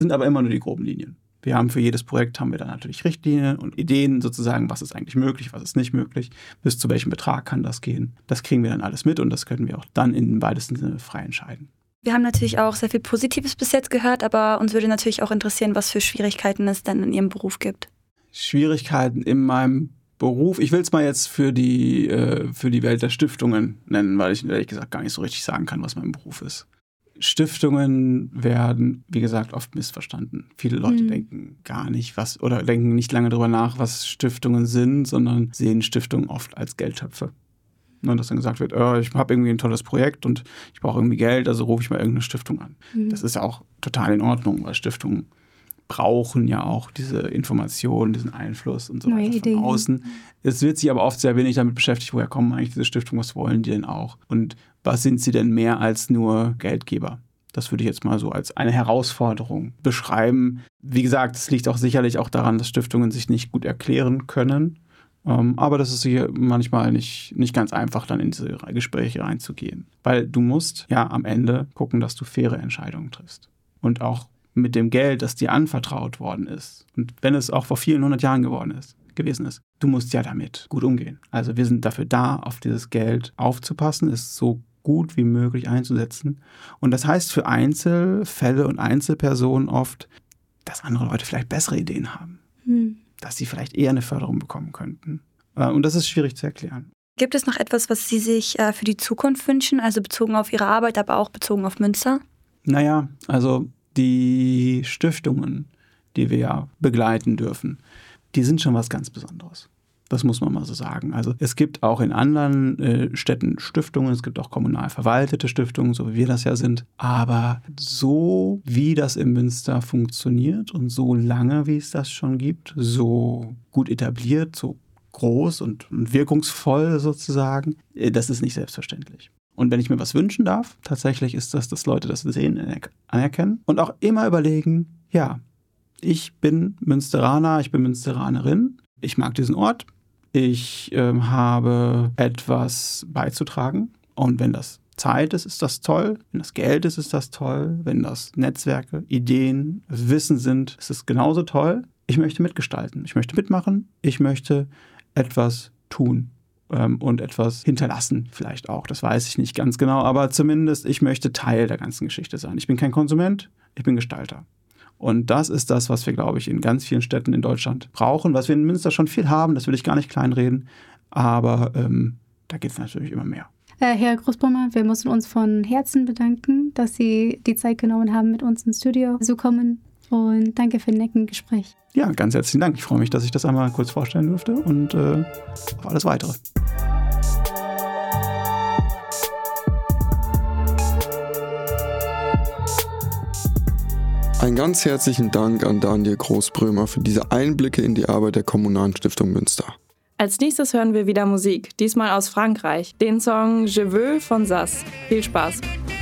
Sind aber immer nur die groben Linien. Wir haben für jedes Projekt haben wir dann natürlich Richtlinien und Ideen sozusagen, was ist eigentlich möglich, was ist nicht möglich, bis zu welchem Betrag kann das gehen. Das kriegen wir dann alles mit und das können wir auch dann im weitesten Sinne frei entscheiden. Wir haben natürlich auch sehr viel Positives bis jetzt gehört, aber uns würde natürlich auch interessieren, was für Schwierigkeiten es denn in Ihrem Beruf gibt. Schwierigkeiten in meinem Beruf, ich will es mal jetzt für die Welt der Stiftungen nennen, weil ich ehrlich gesagt gar nicht so richtig sagen kann, was mein Beruf ist. Stiftungen werden, wie gesagt, oft missverstanden. Viele Leute denken gar nicht, oder denken nicht lange darüber nach, was Stiftungen sind, sondern sehen Stiftungen oft als Geldtöpfe. Und dass dann gesagt wird, ich habe irgendwie ein tolles Projekt und ich brauche irgendwie Geld, also rufe ich mal irgendeine Stiftung an. Das ist ja auch total in Ordnung, weil Stiftungen brauchen ja auch diese Informationen, diesen Einfluss und so weiter von außen. Es wird sich aber oft sehr wenig damit beschäftigt, woher kommen eigentlich diese Stiftungen, was wollen die denn auch? Und was sind sie denn mehr als nur Geldgeber? Das würde ich jetzt mal so als eine Herausforderung beschreiben. Wie gesagt, es liegt auch sicherlich auch daran, dass Stiftungen sich nicht gut erklären können. Aber das ist hier manchmal nicht ganz einfach, dann in diese Gespräche reinzugehen. Weil du musst ja am Ende gucken, dass du faire Entscheidungen triffst. Und auch mit dem Geld, das dir anvertraut worden ist. Und wenn es auch vor vielen 100 Jahren gewesen ist, du musst ja damit gut umgehen. Also wir sind dafür da, auf dieses Geld aufzupassen, es so gut wie möglich einzusetzen. Und das heißt für Einzelfälle und Einzelpersonen oft, dass andere Leute vielleicht bessere Ideen haben. Dass sie vielleicht eher eine Förderung bekommen könnten. Und das ist schwierig zu erklären. Gibt es noch etwas, was Sie sich für die Zukunft wünschen, also bezogen auf Ihre Arbeit, aber auch bezogen auf Münster? Naja, also die Stiftungen, die wir ja begleiten dürfen, die sind schon was ganz Besonderes. Das muss man mal so sagen. Also es gibt auch in anderen Städten Stiftungen, es gibt auch kommunal verwaltete Stiftungen, so wie wir das ja sind. Aber so wie das in Münster funktioniert und so lange, wie es das schon gibt, so gut etabliert, so groß und wirkungsvoll sozusagen, das ist nicht selbstverständlich. Und wenn ich mir was wünschen darf, tatsächlich ist das, dass Leute das sehen, anerkennen und auch immer überlegen, ja, ich bin Münsteraner, ich bin Münsteranerin, ich mag diesen Ort, ich habe etwas beizutragen und wenn das Zeit ist, ist das toll, wenn das Geld ist, ist das toll, wenn das Netzwerke, Ideen, Wissen sind, ist es genauso toll. Ich möchte mitgestalten, ich möchte mitmachen, ich möchte etwas tun. Und etwas hinterlassen vielleicht auch. Das weiß ich nicht ganz genau, aber zumindest ich möchte Teil der ganzen Geschichte sein. Ich bin kein Konsument, ich bin Gestalter. Und das ist das, was wir, glaube ich, in ganz vielen Städten in Deutschland brauchen, was wir in Münster schon viel haben, das will ich gar nicht kleinreden, aber da geht es natürlich immer mehr. Herr Großbrummer, wir müssen uns von Herzen bedanken, dass Sie die Zeit genommen haben, mit uns ins Studio zu kommen. Und danke für ein nettes Gespräch. Ja, ganz herzlichen Dank. Ich freue mich, dass ich das einmal kurz vorstellen durfte und auf alles Weitere. Einen ganz herzlichen Dank an Daniel Großbrömer für diese Einblicke in die Arbeit der Kommunalen Stiftung Münster. Als nächstes hören wir wieder Musik, diesmal aus Frankreich, den Song Je veux von Sass. Viel Spaß!